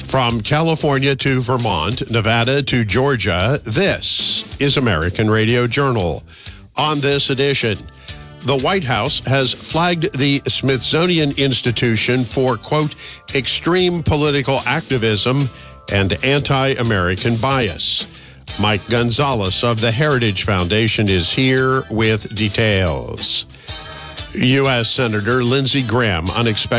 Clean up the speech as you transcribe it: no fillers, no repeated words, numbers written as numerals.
From California to Vermont, Nevada to Georgia, this is American Radio Journal. On this edition, the White House has flagged the Smithsonian Institution for, quote, extreme political activism and anti-American bias. Mike Gonzalez of the Heritage Foundation is here with details. U.S. Senator Lindsey Graham unexpectedly